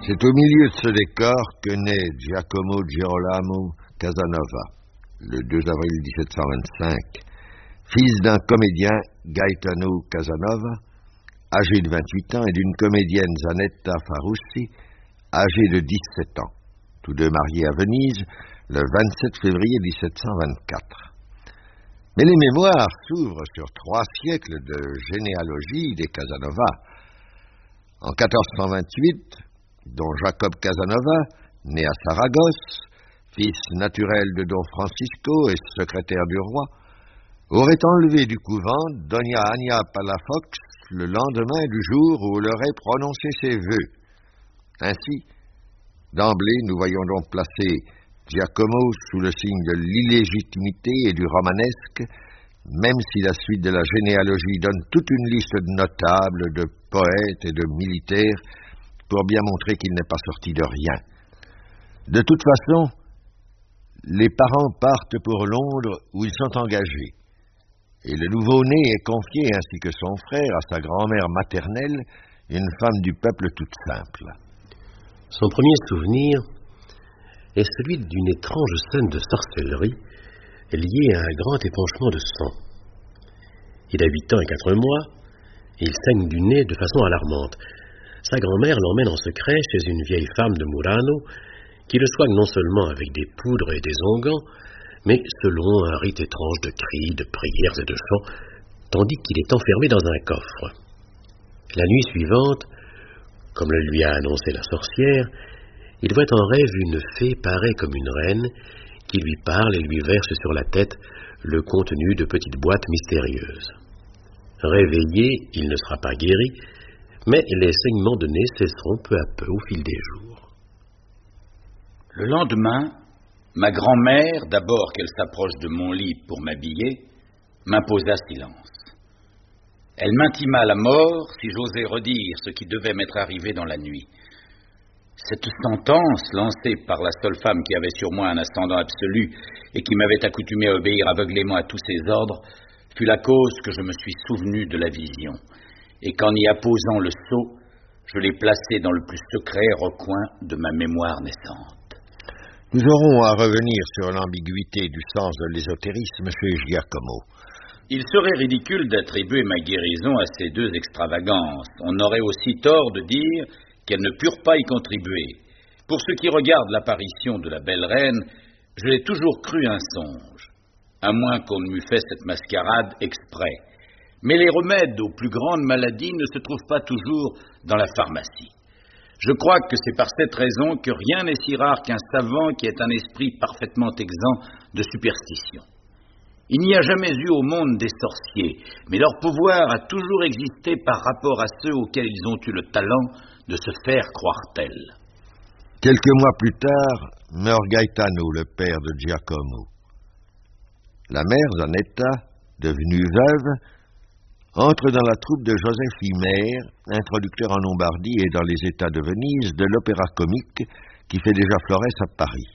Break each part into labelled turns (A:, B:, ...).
A: C'est au milieu de ce décor que naît Giacomo Girolamo Casanova, le 2 avril 1725, fils d'un comédien, Gaetano Casanova, âgé de 28 ans, et d'une comédienne, Zanetta Farussi, âgée de 17 ans, tous deux mariés à Venise le 27 février 1724. Mais les mémoires s'ouvrent sur 3 siècles de généalogie des Casanova. En 1428, dont Jacob Casanova, né à Saragosse, fils naturel de Don Francisco et secrétaire du roi, aurait enlevé du couvent Dona Ania Palafox le lendemain du jour où elle aurait prononcé ses vœux. Ainsi, d'emblée, nous voyons donc placer Giacomo sous le signe de l'illégitimité et du romanesque, même si la suite de la généalogie donne toute une liste de notables, de poètes et de militaires, pour bien montrer qu'il n'est pas sorti de rien. De toute façon, les parents partent pour Londres où ils sont engagés, et le nouveau-né est confié, ainsi que son frère, à sa grand-mère maternelle, une femme du peuple toute simple.
B: Son premier souvenir est celui d'une étrange scène de sorcellerie liée à un grand épanchement de sang. Il a 8 ans et 4 mois, et il saigne du nez de façon alarmante. Sa grand-mère l'emmène en secret chez une vieille femme de Murano qui le soigne non seulement avec des poudres et des onguents, mais selon un rite étrange de cris, de prières et de chants, tandis qu'il est enfermé dans un coffre. La nuit suivante, comme le lui a annoncé la sorcière, il voit en rêve une fée parée comme une reine qui lui parle et lui verse sur la tête le contenu de petites boîtes mystérieuses. Réveillé, il ne sera pas guéri, mais les saignements de nez cesseront peu à peu au fil des jours.
C: Le lendemain, ma grand-mère, d'abord qu'elle s'approche de mon lit pour m'habiller, m'imposa silence. Elle m'intima à la mort si j'osais redire ce qui devait m'être arrivé dans la nuit. Cette sentence, lancée par la seule femme qui avait sur moi un ascendant absolu et qui m'avait accoutumé à obéir aveuglément à tous ses ordres, fut la cause que je me suis souvenu de la vision, et qu'en y apposant le sceau, je l'ai placé dans le plus secret recoin de ma mémoire naissante.
A: Nous aurons à revenir sur l'ambiguïté du sens de l'ésotérisme chez Giacomo.
C: Il serait ridicule d'attribuer ma guérison à ces 2 extravagances. On aurait aussi tort de dire qu'elles ne purent pas y contribuer. Pour ce qui regarde l'apparition de la belle reine, je l'ai toujours cru un songe, à moins qu'on ne m'eût fait cette mascarade exprès. Mais les remèdes aux plus grandes maladies ne se trouvent pas toujours dans la pharmacie. Je crois que c'est par cette raison que rien n'est si rare qu'un savant qui ait un esprit parfaitement exempt de superstition. Il n'y a jamais eu au monde des sorciers, mais leur pouvoir a toujours existé par rapport à ceux auxquels ils ont eu le talent de se faire croire tels.
A: Quelques mois plus tard, meurt Gaetano, le père de Giacomo. La mère, Zanetta, devenue veuve, entre dans la troupe de Joseph Himer, introducteur en Lombardie et dans les États de Venise de l'opéra comique qui fait déjà florès à Paris.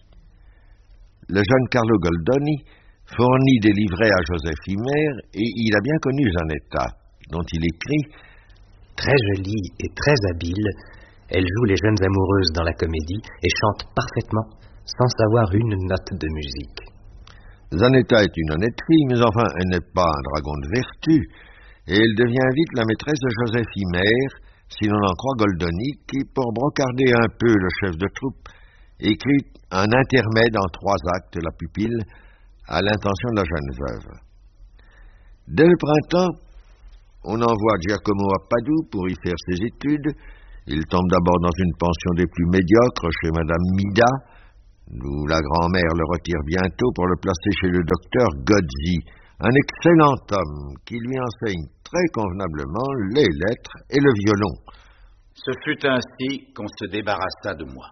A: Le jeune Carlo Goldoni fournit des livrets à Joseph Himer et il a bien connu Zanetta, dont il écrit «
D: Très jolie et très habile, elle joue les jeunes amoureuses dans la comédie et chante parfaitement sans savoir une note de musique. »
A: Zanetta est une honnête fille, mais enfin, elle n'est pas un dragon de vertu, et elle devient vite la maîtresse de Joseph Himer, si l'on en croit Goldoni, qui, pour brocarder un peu le chef de troupe, écrit un intermède en 3 actes, la pupille, à l'intention de la jeune veuve. Dès le printemps, on envoie Giacomo à Padoue pour y faire ses études. Il tombe d'abord dans une pension des plus médiocres chez Madame Mida, d'où la grand-mère le retire bientôt pour le placer chez le docteur Gozzi, un excellent homme qui lui enseigne très convenablement les lettres et le violon.
C: Ce fut ainsi qu'on se débarrassa de moi.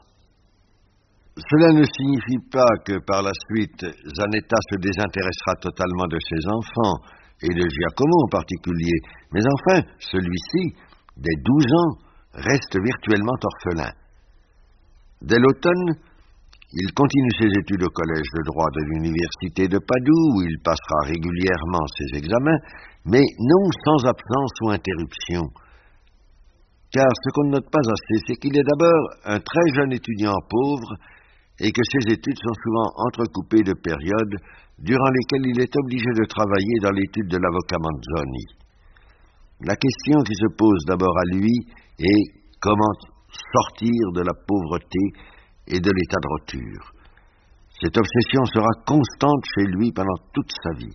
A: Cela ne signifie pas que par la suite, Zanetta se désintéressera totalement de ses enfants, et de Giacomo en particulier, mais enfin, celui-ci, dès 12 ans, reste virtuellement orphelin. Dès l'automne, il continue ses études au collège de droit de l'université de Padoue, où il passera régulièrement ses examens, mais non sans absence ou interruption. car ce qu'on ne note pas assez, c'est qu'il est d'abord un très jeune étudiant pauvre et que ses études sont souvent entrecoupées de périodes durant lesquelles il est obligé de travailler dans l'étude de l'avocat Manzoni. La question qui se pose d'abord à lui est comment sortir de la pauvreté et de l'état de roture. Cette obsession sera constante chez lui pendant toute sa vie.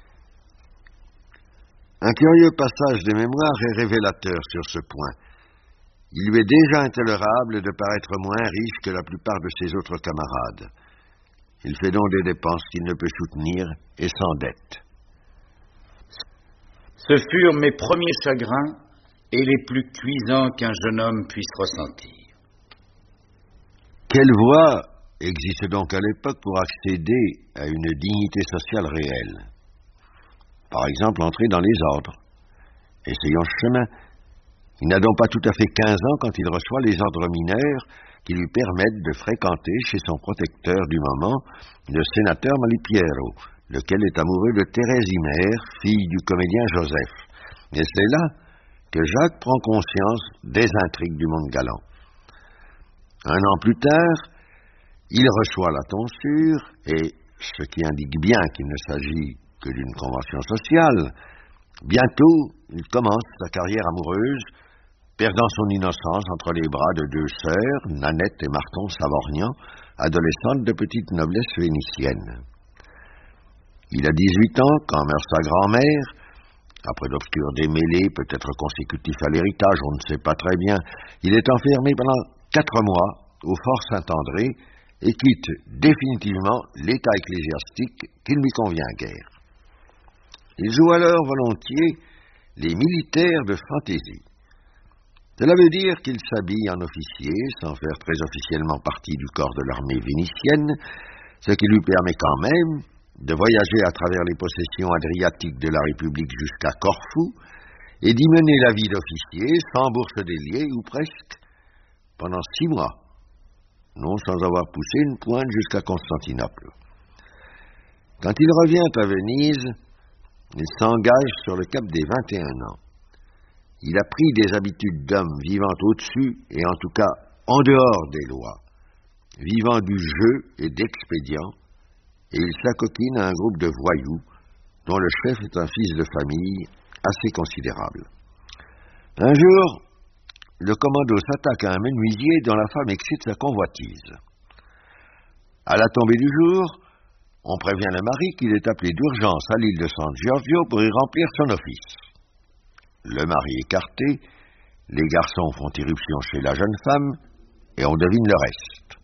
A: Un curieux passage des mémoires est révélateur sur ce point. Il lui est déjà intolérable de paraître moins riche que la plupart de ses autres camarades. Il fait donc des dépenses qu'il ne peut soutenir et s'endette.
C: Ce furent mes premiers chagrins et les plus cuisants qu'un jeune homme puisse ressentir.
A: Quelle voie existe donc à l'époque pour accéder à une dignité sociale réelle? Par exemple, entrer dans les ordres. Essayons ce chemin. Il n'a donc pas tout à fait 15 ans quand il reçoit les ordres mineurs qui lui permettent de fréquenter chez son protecteur du moment, le sénateur Malipiero, lequel est amoureux de Thérèse Imer, fille du comédien Joseph. Et c'est là que Jacques prend conscience des intrigues du monde galant. Un an plus tard, il reçoit la tonsure, et ce qui indique bien qu'il ne s'agit que d'une convention sociale. Bientôt, il commence sa carrière amoureuse, perdant son innocence entre les bras de deux sœurs, Nanette et Marton Savorgnan, adolescentes de petite noblesse vénitienne. Il a 18 ans quand meurt sa grand-mère, après d'obscurs démêlés, peut-être consécutifs à l'héritage, on ne sait pas très bien. Il est enfermé pendant 4 mois au Fort Saint-André et quitte définitivement l'état ecclésiastique qui ne lui convient guère. Il joue alors volontiers les militaires de fantaisie. Cela veut dire qu'il s'habille en officier, sans faire très officiellement partie du corps de l'armée vénitienne, ce qui lui permet quand même de voyager à travers les possessions adriatiques de la République jusqu'à Corfou et d'y mener la vie d'officier, sans bourse déliée ou presque, pendant 6 mois, non sans avoir poussé une pointe jusqu'à Constantinople. Quand il revient à Venise, il s'engage sur le cap des 21 ans. Il a pris des habitudes d'homme vivant au-dessus et en tout cas en dehors des lois, vivant du jeu et d'expédients, et il s'acoquine à un groupe de voyous dont le chef est un fils de famille assez considérable. Un jour, le commando s'attaque à un menuisier dont la femme excite sa convoitise. À la tombée du jour, on prévient le mari qu'il est appelé d'urgence à l'île de San Giorgio pour y remplir son office. Le mari écarté, les garçons font irruption chez la jeune femme et on devine le reste.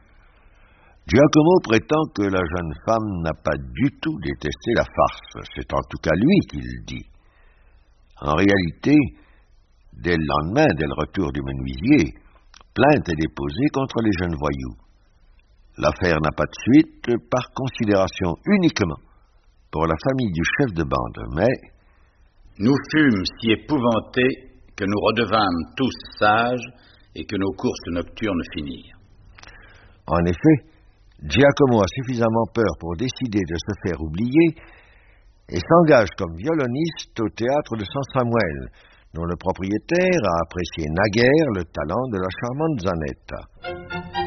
A: Giacomo prétend que la jeune femme n'a pas du tout détesté la farce, c'est en tout cas lui qui le dit. En réalité, dès le lendemain, dès le retour du menuisier, plainte est déposée contre les jeunes voyous. L'affaire n'a pas de suite, par considération uniquement pour la famille du chef de bande, mais
C: nous fûmes si épouvantés que nous redevînmes tous sages et que nos courses nocturnes finirent.
A: En effet, Giacomo a suffisamment peur pour décider de se faire oublier et s'engage comme violoniste au théâtre de San Samuel, dont le propriétaire a apprécié naguère le talent de la charmante Zanetta.